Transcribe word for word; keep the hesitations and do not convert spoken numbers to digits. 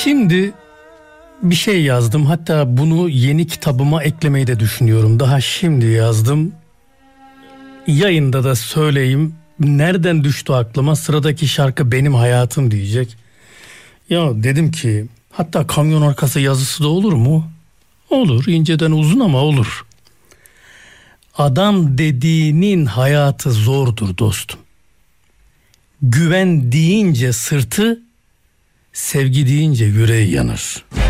Şimdi bir şey yazdım. Hatta bunu yeni kitabıma eklemeyi de düşünüyorum. Daha şimdi yazdım. Yayında da söyleyeyim. Nereden düştü aklıma? Sıradaki şarkı Benim Hayatım diyecek. Ya dedim ki hatta kamyon arkası yazısı da olur mu? Olur. İnceden uzun ama olur. Adam dediğinin hayatı zordur dostum. Güven deyince sırtı, sevgi deyince yüreği yanar.